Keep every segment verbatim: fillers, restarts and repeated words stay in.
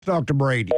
Talk to Brady.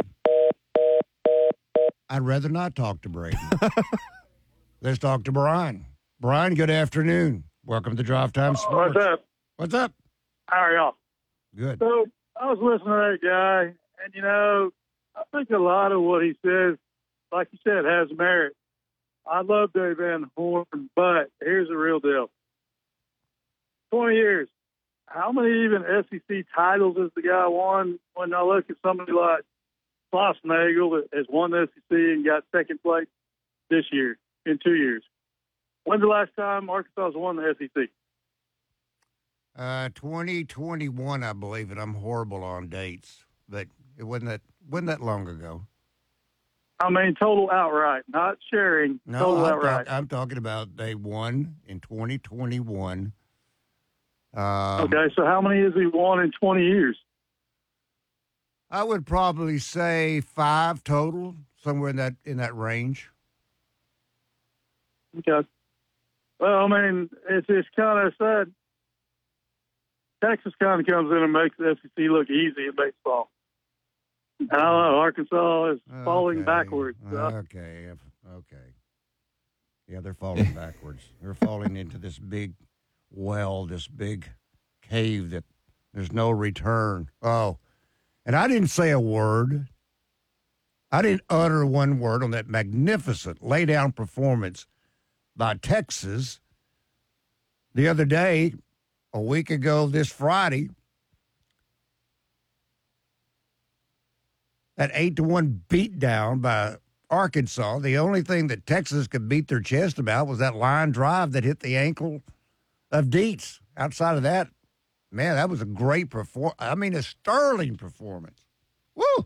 I'd rather not talk to Brady. Let's talk to Brian. Brian, good afternoon. Welcome to Drive Time Sports. What's up? What's up? How are y'all? Good. So I was listening to that guy, and, you know, I think a lot of what he says, like you said, has merit. I love Dave Van Horn, but here's the real deal. twenty years. How many even S E C titles has the guy won? When I look at somebody like Schlossnagle that has won the S E C and got second place this year in two years. When's the last time Arkansas has won the S E C? Uh, twenty twenty-one, I believe, and I'm horrible on dates, but it wasn't that wasn't that long ago. I mean, total outright, not sharing. No, total I'm, outright. talk, I'm talking about they won in twenty twenty-one. Um, Okay, so how many has he won in twenty years? I would probably say five total, somewhere in that in that range. Okay. Well, I mean, it's it's kind of sad. Texas kind of comes in and makes the S E C look easy in baseball. I don't know. Arkansas is falling Okay. backwards. So. Okay, okay. Yeah, they're falling backwards. They're falling into this big well, this big cave that there's no return. Oh, and I didn't say a word. I didn't utter one word on that magnificent laydown performance by Texas the other day, a week ago this Friday. That eight to one beatdown by Arkansas. The only thing that Texas could beat their chest about was that line drive that hit the ankle of Dietz. Outside of that, man, that was a great performance. I mean, a sterling performance. Woo!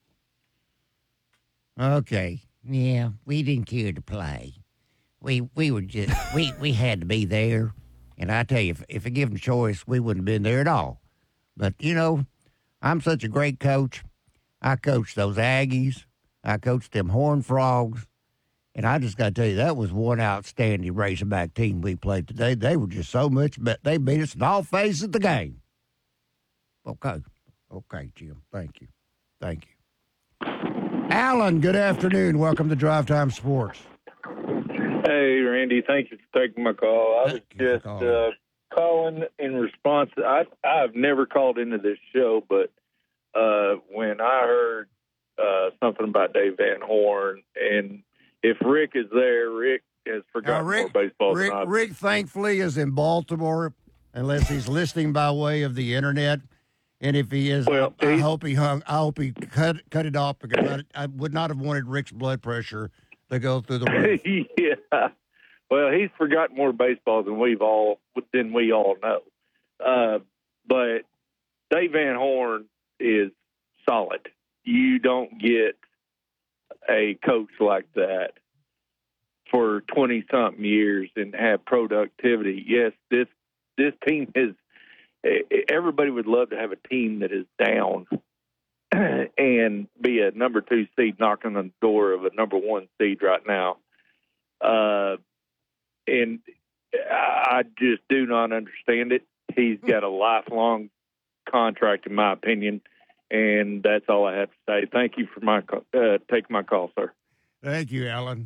Okay. Yeah, we didn't care to play. We we were just we, we had to be there, and I tell you, if if I give them choice, we wouldn't have been there at all. But you know, I'm such a great coach. I coached those Aggies. I coached them Horned Frogs, and I just got to tell you, that was one outstanding Razorback team we played today. They were just so much, but they beat us in all phases of the game. Okay, okay, Jim. Thank you, thank you. Alan, good afternoon. Welcome to Drive Time Sports. Hey, Randy, thank you for taking my call. I was Thank you just for calling. uh, calling in response. I, I've never called into this show, but uh, when I heard uh, something about Dave Van Horn, and if Rick is there, Rick has forgotten Uh, Rick, more baseball Rick, than I. Rick, thankfully, is in Baltimore, unless he's listening by way of the internet. And if he is, Well, I, I he- hope he hung. I hope he cut cut it off because I, I would not have wanted Rick's blood pressure to go through the roof. Yeah. Well, he's forgotten more baseball than we've all than we all know. Uh, but Dave Van Horn is solid. You don't get a coach like that for twenty something years and have productivity. Yes, this this team is. Everybody would love to have a team that is down and be a number two seed knocking on the door of a number one seed right now. Uh, and I just do not understand it. He's got a lifelong contract, in my opinion, and that's all I have to say. Thank you for my uh, taking my call, sir. Thank you, Alan.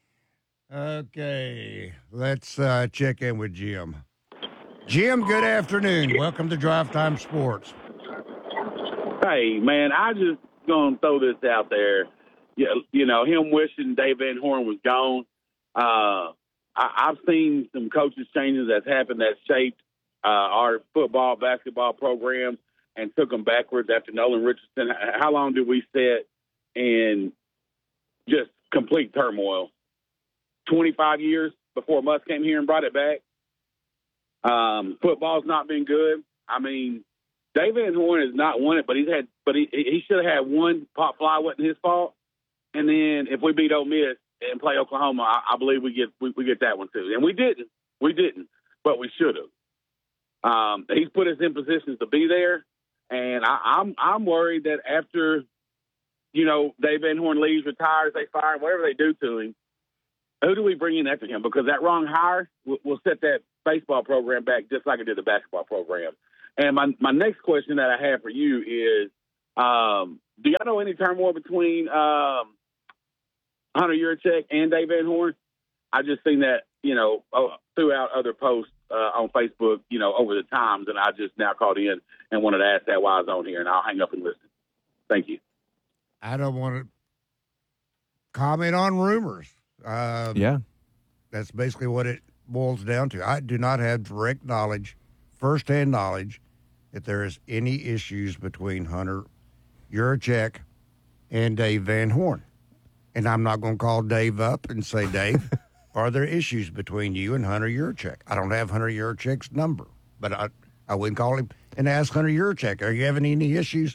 Okay, let's uh, check in with Jim. Jim, good afternoon. Welcome to Drive Time Sports. Hey, man, I just going to throw this out there. You, you know, him wishing Dave Van Horn was gone. Uh, I, I've seen some coaches changes that's happened that shaped uh, our football, basketball program and took them backwards after Nolan Richardson. How long did we sit in just complete turmoil? twenty-five years before Musk came here and brought it back. Um, football's not been good. I mean, Dave Van Horn has not won it, but he's had, but he he should have had one pop fly. Wasn't his fault. And then if we beat Ole Miss and play Oklahoma, I, I believe we get we, we get that one too. And we didn't, we didn't, but we should have. Um, he's put us in positions to be there, and I, I'm I'm worried that after, you know, Dave Van Horn leaves, retires, they fire him, whatever they do to him, who do we bring in after him? Because that wrong hire will, will set that baseball program back just like it did the basketball program. And my, my next question that I have for you is, Um, do y'all know any turmoil between um, Hunter Yurachek and Dave Van Horn? I just seen that, you know, uh, throughout other posts uh, on Facebook, you know, over the times, and I just now called in and wanted to ask that while I was on here, and I'll hang up and listen. Thank you. I don't want to comment on rumors. Um, Yeah. That's basically what it boils down to. I do not have direct knowledge, firsthand knowledge, that there is any issues between Hunter Yurachek and Dave Van Horn. And I'm not going to call Dave up and say, Dave, are there issues between you and Hunter Yurachek? I don't have Hunter Yurachek's number, but I, I wouldn't call him and ask Hunter Yurachek, are you having any issues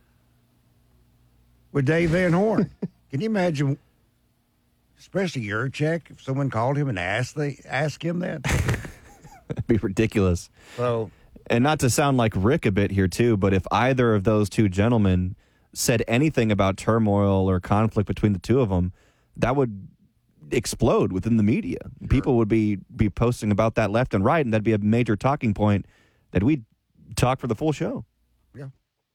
with Dave Van Horn? Can you imagine, especially Yurachek, if someone called him and asked, they, asked him that? It'd be ridiculous. So, And not to sound like Rick a bit here, too, but if either of those two gentlemen said anything about turmoil or conflict between the two of them, that would explode within the media. Sure. People would be, be posting about that left and right, and that'd be a major talking point that we'd talk for the full show. Yeah.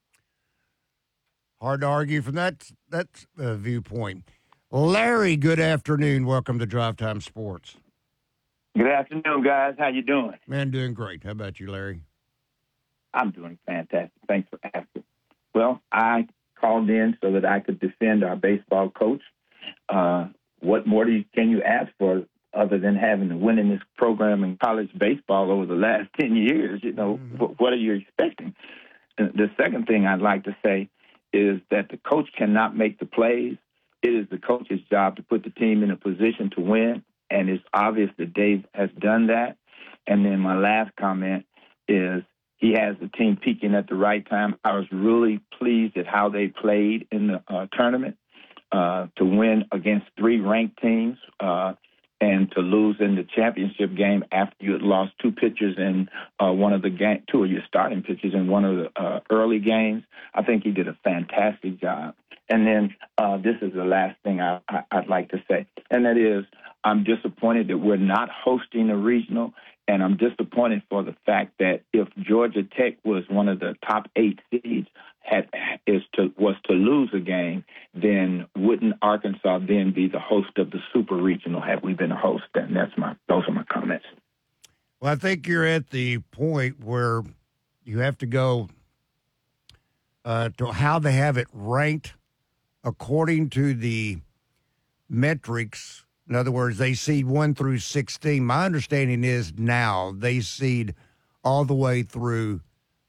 Hard to argue from that, that uh, viewpoint. Larry, good afternoon. Welcome to Drive Time Sports. Good afternoon, guys. How you doing? Man, doing great. How about you, Larry? I'm doing fantastic. Thanks for asking. Well, I called in so that I could defend our baseball coach. Uh, what more do you, can you ask for other than having the winningest program in college baseball over the last ten years? You know, mm-hmm. what, what are you expecting? And the second thing I'd like to say is that the coach cannot make the plays. It is the coach's job to put the team in a position to win, and it's obvious that Dave has done that. And then my last comment is he has the team peaking at the right time. I was really pleased at how they played in the uh, tournament uh, to win against three ranked teams uh, and to lose in the championship game after you had lost two pitchers in uh, one of the game, two of your starting pitchers in one of the uh, early games. I think he did a fantastic job. And then uh, this is the last thing I, I, I'd like to say, and that is I'm disappointed that we're not hosting a regional, and I'm disappointed for the fact that if Georgia Tech was one of the top eight seeds, had is to was to lose a game, then wouldn't Arkansas then be the host of the super regional had we been a host? And that's my those are my comments. Well, I think you're at the point where you have to go uh, to how they have it ranked according to the metrics. In other words, they seed one through sixteen. My understanding is now they seed all the way through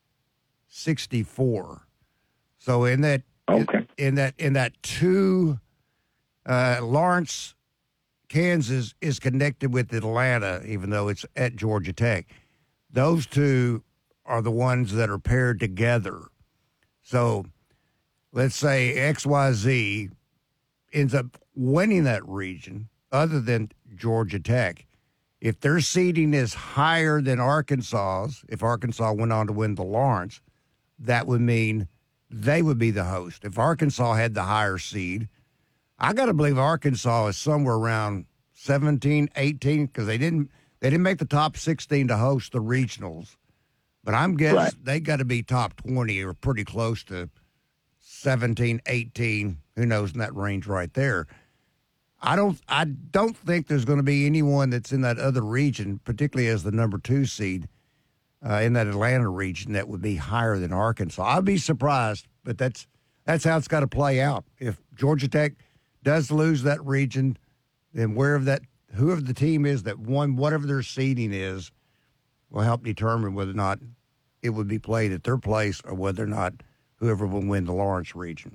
sixty-four. So in that, okay. in that, in that two, uh, Lawrence, Kansas is connected with Atlanta, even though it's at Georgia Tech. Those two are the ones that are paired together. So let's say X Y Z ends up winning that region, other than Georgia Tech. If their seeding is higher than Arkansas's, if Arkansas went on to win the Lawrence, that would mean they would be the host. If Arkansas had the higher seed, I got to believe Arkansas is somewhere around seventeen, eighteen, because they didn't they didn't make the top sixteen to host the regionals. But I'm guessing right. They got to be top twenty or pretty close to seventeen, eighteen, who knows, in that range right there. I don't I don't think there's going to be anyone that's in that other region, particularly as the number two seed uh, in that Atlanta region, that would be higher than Arkansas. I'd be surprised, but that's that's how it's got to play out. If Georgia Tech does lose that region, then wherever that whoever the team is that won, whatever their seeding is, will help determine whether or not it would be played at their place or whether or not whoever will win the Lawrence region.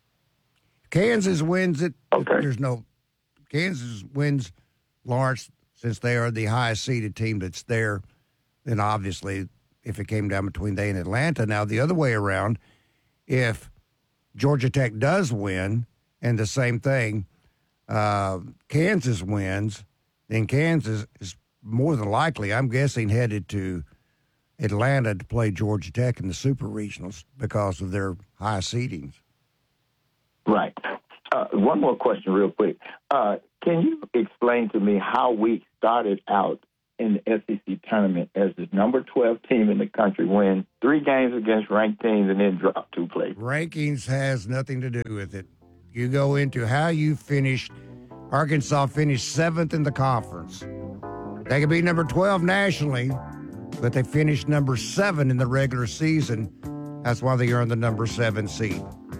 Kansas wins it. Okay. There's no Kansas wins Lawrence, since they are the highest seeded team that's there. Then obviously, if it came down between they and Atlanta, now the other way around, if Georgia Tech does win, and the same thing, uh, Kansas wins, then Kansas is more than likely, I'm guessing, headed to Atlanta to play Georgia Tech in the Super Regionals because of their high seedings. Right. Uh, one more question real quick. Uh, can you explain to me how we started out in the S E C tournament as the number twelve team in the country, win three games against ranked teams and then drop two places. Rankings has nothing to do with it. You go into how you finished. Arkansas finished seventh in the conference. They could be number twelve nationally, but they finished number seven in the regular season. That's why they earned the number seven seed.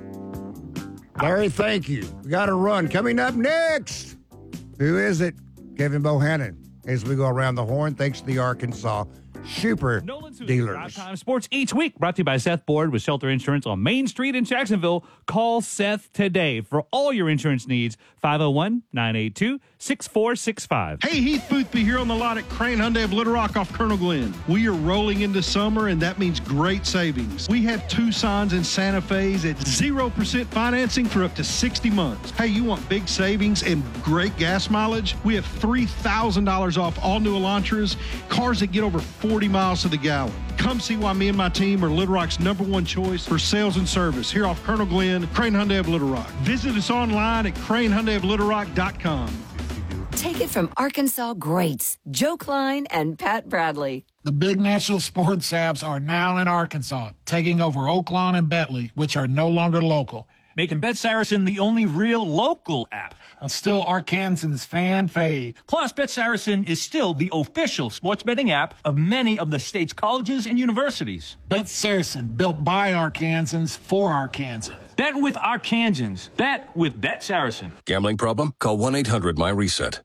Larry, thank you. We got to run. Coming up next, who is it? Kevin Bohannon. As we go around the horn, thanks to the Arkansas Super Dealers. Drive Time Sports each week, brought to you by Seth Board with Shelter Insurance on Main Street in Jacksonville. Call Seth today for all your insurance needs. five oh one, nine eight two, six four six five. Hey, Heath Boothby here on the lot at Crane Hyundai of Little Rock off Colonel Glenn. We are rolling into summer, and that means great savings. We have Tucsons and Santa Fe's at zero percent financing for up to sixty months. Hey, you want big savings and great gas mileage? We have three thousand dollars off all new Elantras, cars that get over forty miles to the gallon. Come see why me and my team are Little Rock's number one choice for sales and service here off Colonel Glenn, Crane Hyundai of Little Rock. Visit us online at crane hyundai of little rock dot com. Take it from Arkansas greats, Joe Klein and Pat Bradley. The big national sports apps are now in Arkansas, taking over Oaklawn and Bentley, which are no longer local. Making Bet Saracen the only real local app. And still Arkansans fan fave. Plus, Bet Saracen is still the official sports betting app of many of the state's colleges and universities. Bet Saracen, built by Arkansans for Arkansans. Bet with Arkansans. Bet with Bet Saracen. Gambling problem? Call one eight hundred my reset.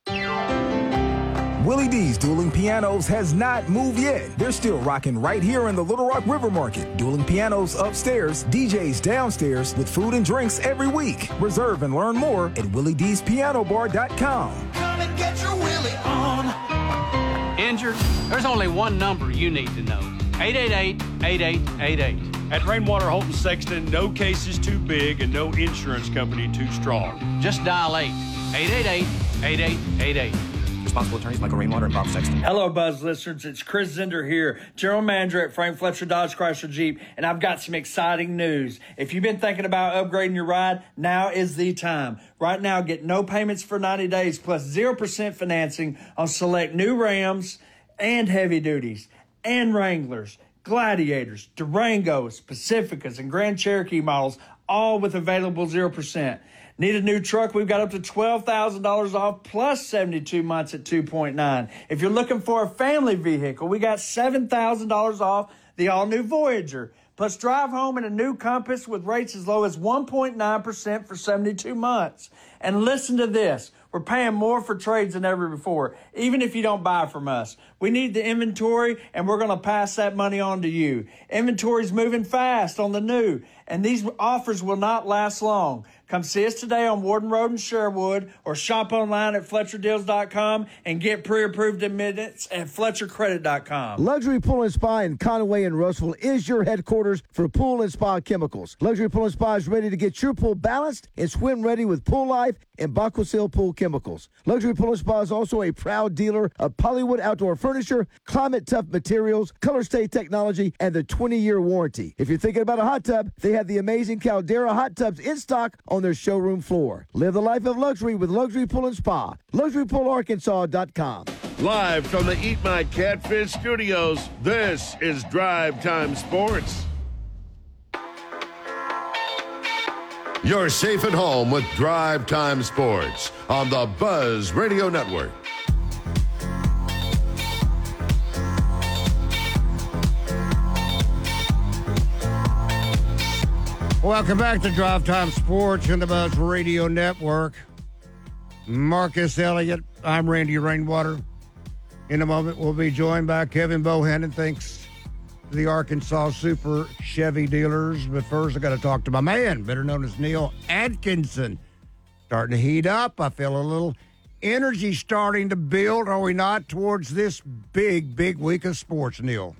Willie D's Dueling Pianos has not moved yet. They're still rocking right here in the Little Rock River Market. Dueling Pianos upstairs, D Js downstairs with food and drinks every week. Reserve and learn more at willie dees piano bar dot com. Come and get your Willie on. Injured? There's only one number you need to know. eight eight eight, eight eight eight eight. At Rainwater Holton Sexton, no case is too big and no insurance company too strong. Just dial eight eight eight eight, eight eight eight eight. Responsible attorneys Michael Rainwater and Bob Sexton. Hello, Buzz listeners. It's Chris Zender here, General Manager at Frank Fletcher Dodge Chrysler Jeep, and I've got some exciting news. If you've been thinking about upgrading your ride, now is the time. Right now, get no payments for ninety days plus zero percent financing on select new Rams and heavy duties and Wranglers, Gladiators, Durangos, Pacificas, and Grand Cherokee models, all with available zero percent. Need a new truck? We've got up to twelve thousand dollars off plus seventy-two months at two point nine. If you're looking for a family vehicle, we got seven thousand dollars off the all-new Voyager. Plus drive home in a new Compass with rates as low as one point nine percent for seventy-two months. And listen to this. We're paying more for trades than ever before, even if you don't buy from us. We need the inventory, and we're going to pass that money on to you. Inventory's moving fast on the new, and these offers will not last long. Come see us today on Warden Road in Sherwood or shop online at fletcher deals dot com and get pre-approved in minutes at fletcher credit dot com. Luxury Pool and Spa in Conway and Russell is your headquarters for pool and spa chemicals. Luxury Pool and Spa is ready to get your pool balanced and swim ready with Pool Life and Baquasil Pool Chemicals. Luxury Pool and Spa is also a proud dealer of Polywood Outdoor Furniture, Climate Tough Materials, Color Stay Technology, and the twenty-year warranty. If you're thinking about a hot tub, they have the amazing Caldera hot tubs in stock on their showroom floor. Live the life of luxury with Luxury Pool and Spa. luxury pool arkansas dot com. Live from the Eat My Catfish studios, this is Drive Time Sports. You're safe at home with Drive Time Sports on the Buzz Radio Network. Welcome back to Drive Time Sports on the Buzz Radio Network. Marcus Elliott, I'm Randy Rainwater. In a moment, we'll be joined by Kevin Bohannon. Thanks to the Arkansas Super Chevy dealers. But first, I got to talk to my man, better known as Neil Atkinson. Starting to heat up. I feel a little energy starting to build. Are we not towards this big, big week of sports, Neil?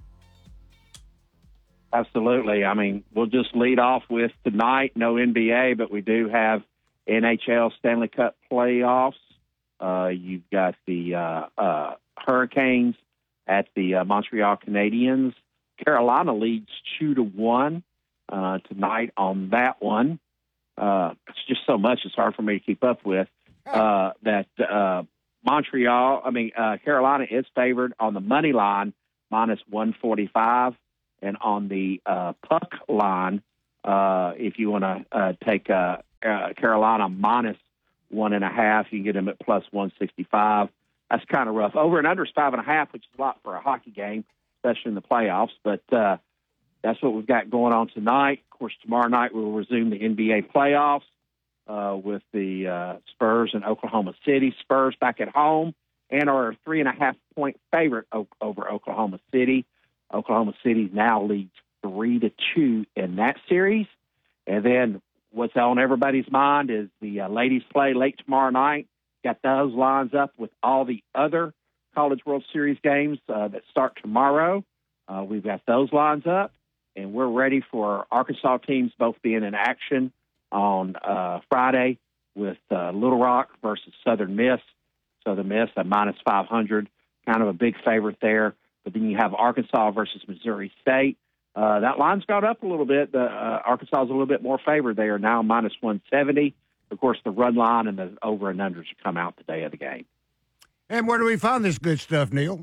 Absolutely. I mean, we'll just lead off with tonight, no N B A, but we do have N H L Stanley Cup playoffs. Uh, you've got the uh, uh, Hurricanes at the uh, Montreal Canadiens. Carolina leads two to one uh, tonight on that one. Uh, it's just so much; it's hard for me to keep up with. Uh, that uh, Montreal, I mean, uh, Carolina is favored on the money line, minus one forty-five. And on the uh, puck line, uh, if you want to uh, take uh, uh, Carolina minus one and a half, you can get them at plus one sixty-five. That's kind of rough. Over and under is five and a half, which is a lot for a hockey game, especially in the playoffs. But uh, that's what we've got going on tonight. Of course, tomorrow night we'll resume the N B A playoffs uh, with the uh, Spurs and Oklahoma City. Spurs back at home and are a three and a half point favorite o- over Oklahoma City. Oklahoma City now leads three to two in that series. And then what's on everybody's mind is the uh, ladies play late tomorrow night. Got those lines up with all the other College World Series games uh, that start tomorrow. Uh, we've got those lines up, and we're ready for Arkansas teams both being in action on uh, Friday with uh, Little Rock versus Southern Miss. Southern Miss at minus five hundred, kind of a big favorite there. But then you have Arkansas versus Missouri State. Uh, that line's gone up a little bit. The, uh, Arkansas is a little bit more favored. They are now minus one seventy. Of course, the run line and the over and unders will come out the day of the game. And where do we find this good stuff, Neil?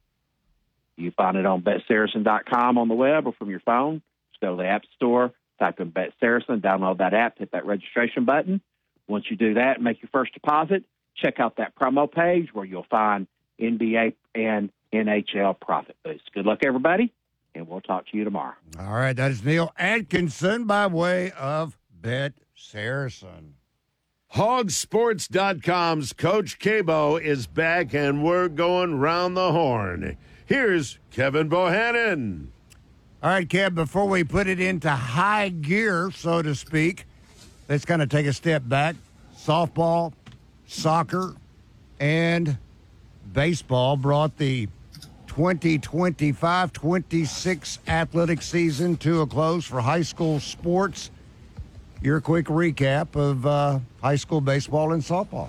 You find it on Bet Saracen dot com on the web or from your phone. Just go to the App Store, type in Bet Saracen, download that app, hit that registration button. Once you do that, make your first deposit. Check out that promo page where you'll find N B A and N H L profit boost. Good luck, everybody, and we'll talk to you tomorrow. All right, that is Neil Atkinson by way of Bet Saracen. Hog Sports dot com's Coach Cabo is back, and we're going round the horn. Here's Kevin Bohannon. All right, Kev, before we put it into high gear, so to speak, let's kind of take a step back. Softball, soccer, and baseball brought the twenty twenty-five twenty-six athletic season to a close for high school sports. Your quick recap of uh, high school baseball and softball.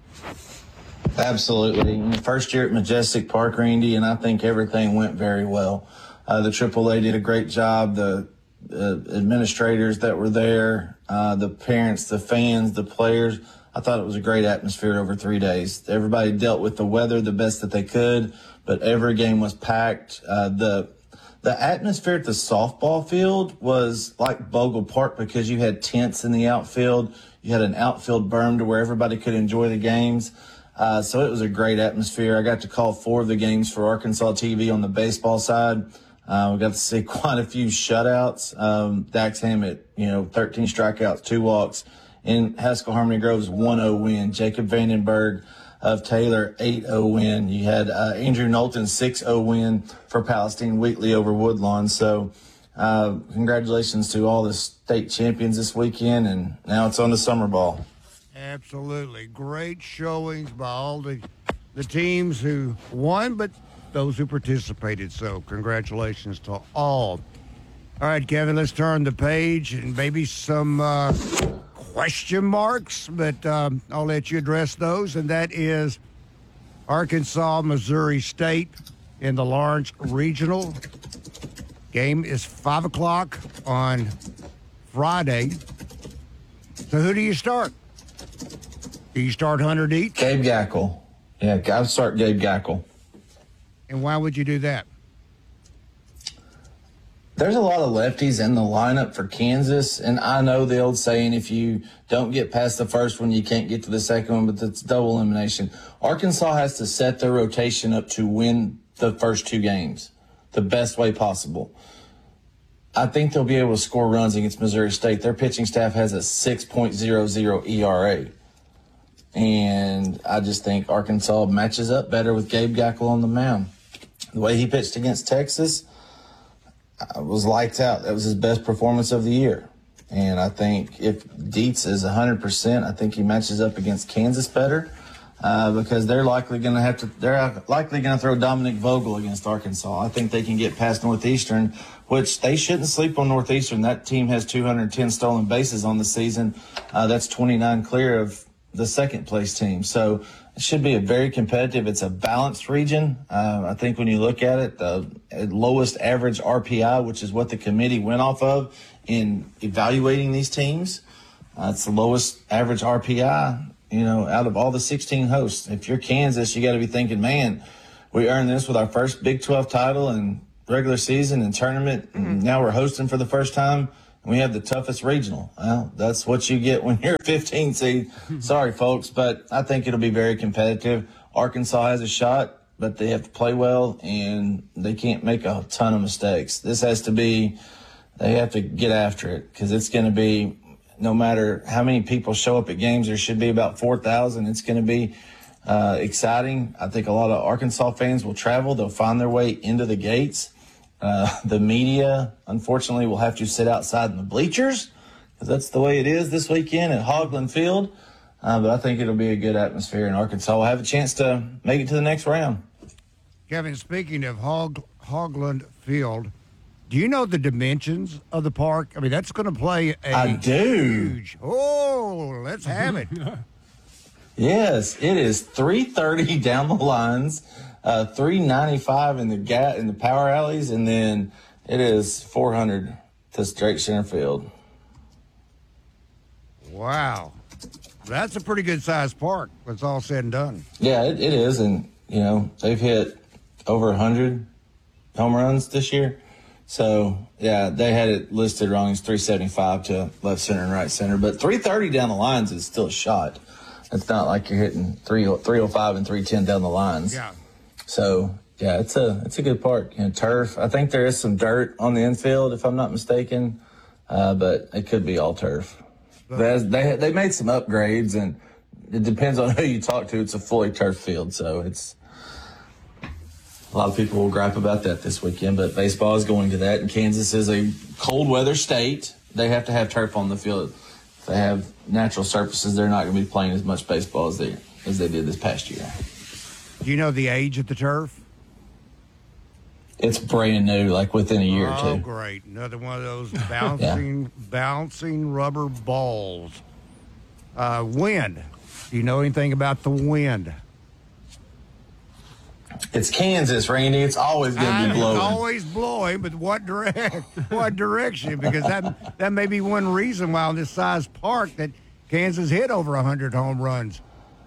Absolutely. First year at Majestic Park, Randy, and I think everything went very well. Uh, the triple A did a great job. The uh, administrators that were there, uh, the parents, the fans, the players, I thought it was a great atmosphere over three days. Everybody dealt with the weather the best that they could, but every game was packed. Uh, the The atmosphere at the softball field was like Bogle Park because you had tents in the outfield. You had an outfield berm to where everybody could enjoy the games. Uh, so it was a great atmosphere. I got to call four of the games for Arkansas T V on the baseball side. Uh, we got to see quite a few shutouts. Um, Dax Hammett, you know, thirteen strikeouts, two walks. In Haskell Harmony Grove's one oh win. Jacob Vandenberg of Taylor, eight oh win. You had uh, Andrew Knowlton, six oh win for Palestine Wheatley over Woodlawn. So uh, congratulations to all the state champions this weekend, and now it's on to summer ball. Absolutely. Great showings by all the, the teams who won, but those who participated. So congratulations to all. All right, Kevin, let's turn the page and maybe some uh, question marks, but um, I'll let you address those, and that is Arkansas, Missouri State in the Lawrence Regional. Game is five o'clock on Friday. So who do you start? Do you start Hunter Dietz? Gabe Gackle. Yeah, I'd start Gabe Gackle. And why would you do that? There's a lot of lefties in the lineup for Kansas, and I know the old saying, if you don't get past the first one, you can't get to the second one, but it's double elimination. Arkansas has to set their rotation up to win the first two games the best way possible. I think they'll be able to score runs against Missouri State. Their pitching staff has a six point oh oh E R A, and I just think Arkansas matches up better with Gabe Gackle on the mound. The way he pitched against Texas was lights out. That was his best performance of the year. And I think if Dietz is one hundred percent, I think he matches up against Kansas better uh, because they're likely going to have to, they're likely going to throw Dominic Vogel against Arkansas. I think they can get past Northeastern, which they shouldn't sleep on Northeastern. That team has two hundred ten stolen bases on the season. Uh, that's twenty-nine clear of the second place team. So it should be a very competitive. It's a balanced region. Uh, I think when you look at it, the lowest average R P I, which is what the committee went off of in evaluating these teams, uh, it's the lowest average R P I you know, out of all the sixteen hosts. If you're Kansas, you got to be thinking, man, we earned this with our first Big twelve title and regular season and tournament. Mm-hmm. And now we're hosting for the first time. And we have the toughest regional. Well, that's what you get when you're a fifteen seed. Sorry, folks, but I think it'll be very competitive. Arkansas has a shot, but they have to play well, and they can't make a ton of mistakes. This has to be, they have to get after it, because it's going to be, no matter how many people show up at games, there should be about four thousand. It's going to be uh, exciting. I think a lot of Arkansas fans will travel. They'll find their way into the gates. Uh, the media, unfortunately, will have to sit outside in the bleachers, because that's the way it is this weekend at Hogland Field. Uh, but I think it'll be a good atmosphere, and Arkansas will have a chance to make it to the next round. Kevin, speaking of Hog, Hogland Field, do you know the dimensions of the park? I mean, that's going to play a I do. huge. Oh, let's have it. Yes, it is three thirty down the lines, uh, three ninety-five in the ga- in the power alleys, and then it is four hundred to straight center field. Wow, that's a pretty good sized park. When it's all said and done. Yeah, it, it is, and you know they've hit over a hundred home runs this year. So, yeah, they had it listed wrong. It's three seventy-five to left center and right center. But three thirty down the lines is still a shot. It's not like you're hitting three oh five and three ten down the lines. Yeah. So, yeah, it's a it's a good park. You know, turf. I think there is some dirt on the infield, if I'm not mistaken. Uh, but it could be all turf. But they, they made some upgrades, and it depends on who you talk to. It's a fully turf field, so it's... A lot of people will gripe about that this weekend, but baseball is going to that, and Kansas is a cold weather state. They have to have turf on the field. If they have natural surfaces, they're not going to be playing as much baseball as they as they did this past year. Do you know the age of the turf? It's brand new, like within a year oh, or two. Oh, great. Another one of those bouncing yeah. bouncing rubber balls. Uh, wind. Do you know anything about the wind? It's Kansas, Randy. It's always going to be blowing. It's always blowing, but what direct, what direction? Because that that may be one reason why on this size park that Kansas hit over one hundred home runs.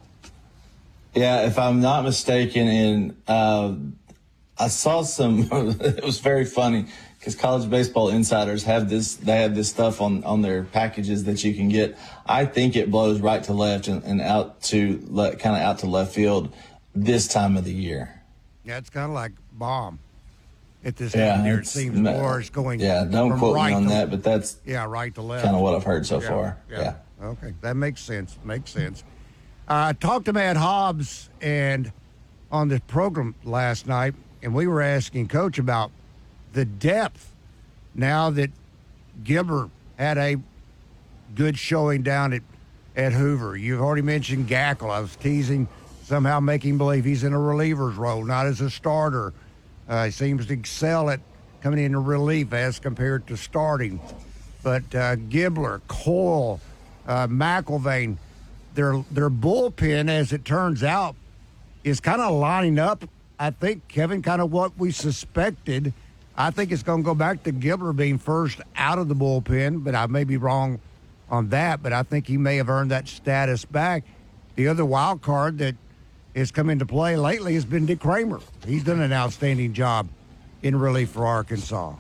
Yeah, if I'm not mistaken, and uh, I saw some. It was very funny because College Baseball Insiders have this. They have this stuff on, on their packages that you can get. I think it blows right to left and, and out to kind of out to left field this time of the year. Yeah, it's kind of like bomb at this yeah, time here. It seems more it's going. Yeah, don't quote right me on to, that, but that's yeah, right to left. Kind of what I've heard so yeah, far. Yeah. yeah. Okay, that makes sense. Makes sense. I uh, talked to Matt Hobbs and on the program last night, and we were asking Coach about the depth now that Gibler had a good showing down at at Hoover. You've already mentioned Gackle. I was teasing. Somehow making believe he's in a reliever's role, not as a starter. Uh, he seems to excel at coming into relief as compared to starting. But uh, Gibler, Coyle, uh, McIlvain, their their bullpen, as it turns out, is kind of lining up. I think, Kevin, kind of what we suspected. I think it's going to go back to Gibler being first out of the bullpen, but I may be wrong on that. But I think he may have earned that status back. The other wild card that has come into play lately has been Dick Kramer. He's done an outstanding job in relief for Arkansas.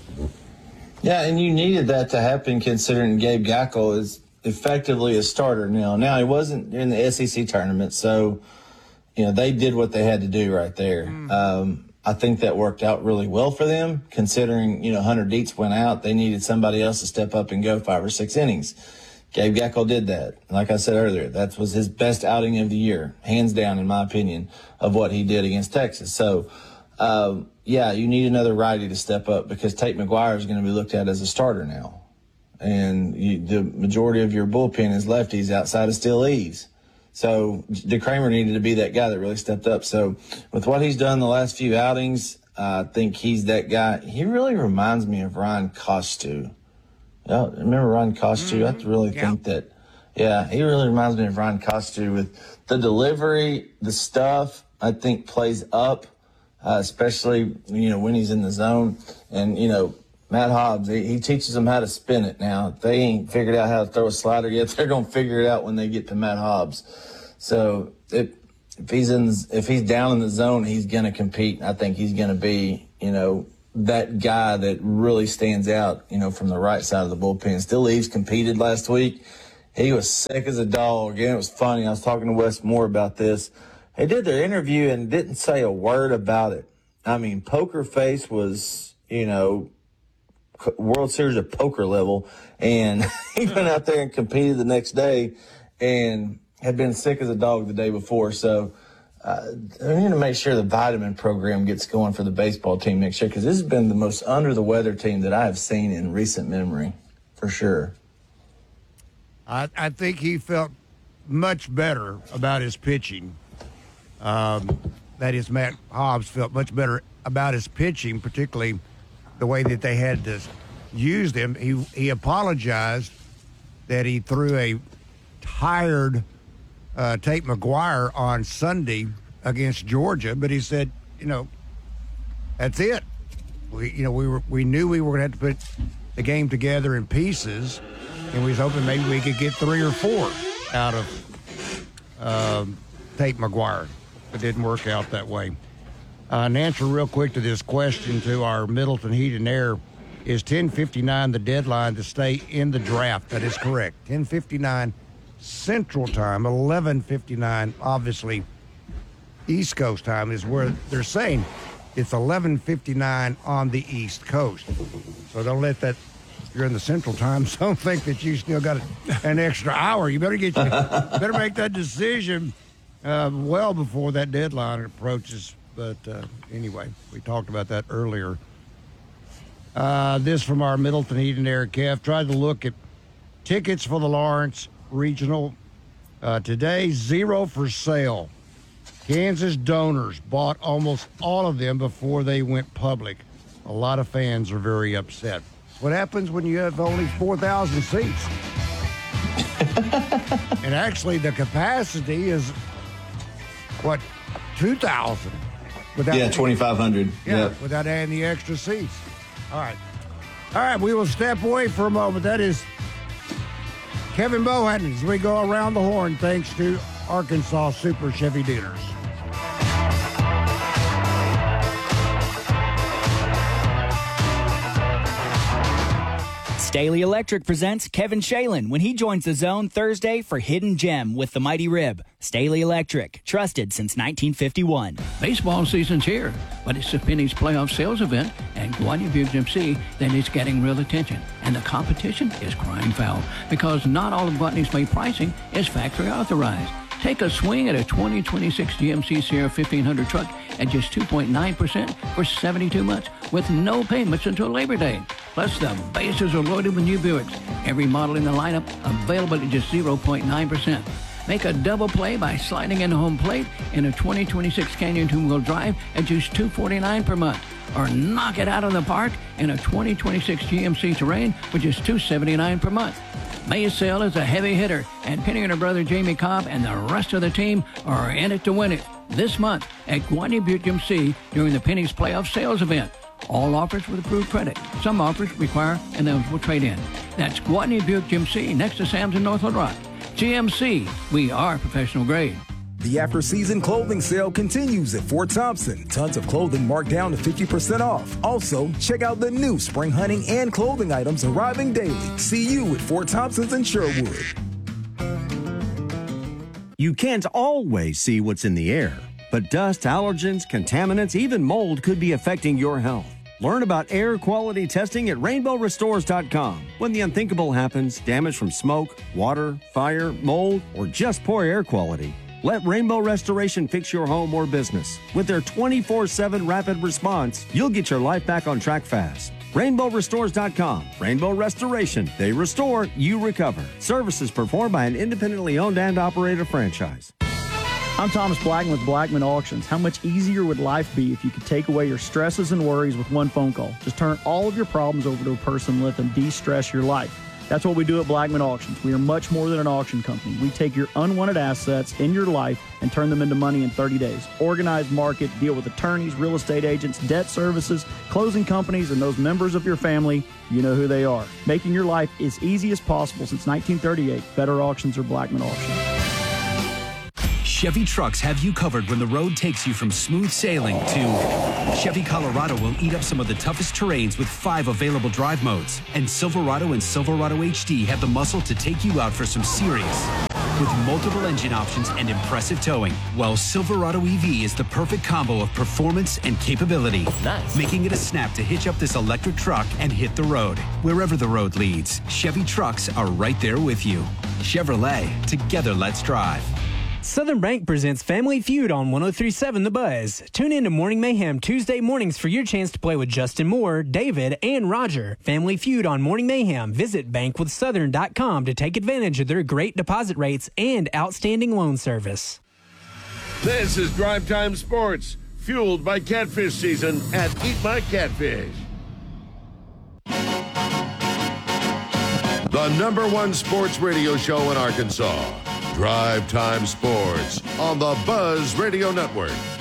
Yeah, and you needed that to happen considering Gabe Gackle is effectively a starter now. Now, he wasn't in the S E C tournament, so, you know, they did what they had to do right there. Mm. Um, I think that worked out really well for them considering, you know, Hunter Dietz went out. They needed somebody else to step up and go five or six innings. Gabe Gackle did that. Like I said earlier, that was his best outing of the year, hands down, in my opinion, of what he did against Texas. So, uh, yeah, you need another righty to step up because Tate McGuire is going to be looked at as a starter now. And you, the majority of your bullpen is lefties outside of Steele Eves. So Dick Kramer needed to be that guy that really stepped up. So with what he's done the last few outings, uh, I think he's that guy. He really reminds me of Ryan Costu. Yeah, remember Ryan Costu? Mm-hmm. I really yeah. think that, yeah, he really reminds me of Ryan Costu with the delivery, the stuff, I think plays up, uh, especially, you know, when he's in the zone. And, you know, Matt Hobbs, he, he teaches them how to spin it now. If they ain't figured out how to throw a slider yet, they're going to figure it out when they get to Matt Hobbs. So if, if he's in, if he's down in the zone, he's going to compete. I think he's going to be, you know, that guy that really stands out, you know, from the right side of the bullpen. Still Eves competed last week. He was sick as a dog. And it was funny. I was talking to Wes Moore about this. They did their interview and didn't say a word about it. I mean, Poker Face was, you know, World Series of Poker level, and he went out there and competed the next day and had been sick as a dog the day before. So uh, we need to make sure the vitamin program gets going for the baseball team next year, because this has been the most under-the-weather team that I have seen in recent memory, for sure. I, I think he felt much better about his pitching. Um, that is, Matt Hobbs felt much better about his pitching, particularly the way that they had to use them. He he apologized that he threw a tired uh, Tate McGuire on Sunday against Georgia, but he said, you know, that's it. We you know we were we knew we were going to have to put the game together in pieces, and we was hoping maybe we could get three or four out of um, Tate McGuire. It didn't work out that way. Uh, an answer real quick to this question to our Middleton Heat and Air, is ten fifty-nine the deadline to stay in the draft? That is correct. ten fifty-nine Central Time, eleven fifty-nine, obviously, East Coast time is where they're saying it's eleven fifty-nine on the East Coast. So don't let that, if you're in the Central Time zone, think that you still got an extra hour. You better get you better make that decision uh, well before that deadline approaches. But uh, anyway, we talked about that earlier. Uh, this from our Middleton Heat and Air. Kev tried to look at tickets for the Lawrence Regional. Uh, today, zero for sale. Kansas donors bought almost all of them before they went public. A lot of fans are very upset. What happens when you have only four thousand seats? And actually, the capacity is, what, two thousand? Without yeah, twenty-five hundred. Yeah, yep. Without adding the extra seats. All right. All right, we will step away for a moment. That is Kevin Bohannon as we go around the horn, thanks to Arkansas Super Chevy Dealers. Staley Electric presents Kevin Shalin when he joins the Zone Thursday for Hidden Gem with the Mighty Rib. Staley Electric, trusted since nineteen fifty-one. Baseball season's here, but it's the Penny's playoff sales event at Guadney Buick G M C that is getting real attention. And the competition is crying foul because not all of Guadney's May pricing is factory authorized. Take a swing at a twenty twenty-six G M C Sierra fifteen hundred truck at just two point nine percent for seventy-two months with no payments until Labor Day. Plus, the bases are loaded with new Buicks. Every model in the lineup available at just zero point nine percent. Make a double play by sliding in the home plate in a twenty twenty-six Canyon two-wheel drive at just two hundred forty-nine dollars per month. Or knock it out of the park in a twenty twenty-six G M C Terrain for just two hundred seventy-nine dollars per month. May's sale is a heavy hitter, and Penny and her brother Jamie Cobb and the rest of the team are in it to win it this month at Guadney Buick G M C during the Penny's playoff sales event. All offers with approved credit. Some offers require an eligible trade-in. That's Guadney Buick G M C next to Sam's in North Little Rock. G M C, we are professional grade. The after-season clothing sale continues at Fort Thompson. Tons of clothing marked down to fifty percent off. Also, check out the new spring hunting and clothing items arriving daily. See you at Fort Thompson's in Sherwood. You can't always see what's in the air, but dust, allergens, contaminants, even mold could be affecting your health. Learn about air quality testing at rainbow restores dot com. When the unthinkable happens, damage from smoke, water, fire, mold, or just poor air quality, let Rainbow Restoration fix your home or business. With their twenty-four seven rapid response, you'll get your life back on track fast. rainbow restores dot com. Rainbow Restoration. They restore, you recover. Services performed by an independently owned and operated franchise. I'm Thomas Blackman with Blackman Auctions. How much easier would life be if you could take away your stresses and worries with one phone call? Just turn all of your problems over to a person and let them de-stress your life. That's what we do at Blackman Auctions. We are much more than an auction company. We take your unwanted assets in your life and turn them into money in thirty days. Organize, market, deal with attorneys, real estate agents, debt services, closing companies, and those members of your family. You know who they are. Making your life as easy as possible since nineteen thirty-eight. Better Auctions or Blackman Auctions. Chevy trucks have you covered when the road takes you from smooth sailing to Chevy Colorado will eat up some of the toughest terrains with five available drive modes. And Silverado and Silverado H D have the muscle to take you out for some serious with multiple engine options and impressive towing. While Silverado E V is the perfect combo of performance and capability, nice. Making it a snap to hitch up this electric truck and hit the road. Wherever the road leads, Chevy trucks are right there with you. Chevrolet, together let's drive. Southern Bank presents Family Feud on one oh three point seven The Buzz. Tune in to Morning Mayhem Tuesday mornings for your chance to play with Justin Moore, David, and Roger. Family Feud on Morning Mayhem. Visit bank with southern dot com to take advantage of their great deposit rates and outstanding loan service. This is Drive Time Sports, fueled by catfish season at Eat My Catfish. The number one sports radio show in Arkansas. Drive Time Sports on the Buzz Radio Network.